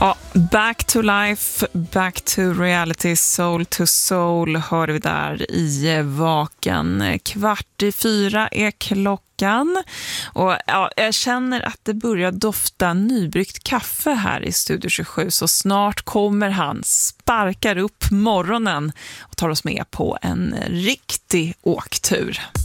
Ja, back to life, back to reality, soul to soul hör vi där i Vaken. 3:15 är klockan och ja, jag känner att det börjar dofta nybryggt kaffe här i Studio 27, så snart kommer han, sparkar upp morgonen och tar oss med på en riktig åktur.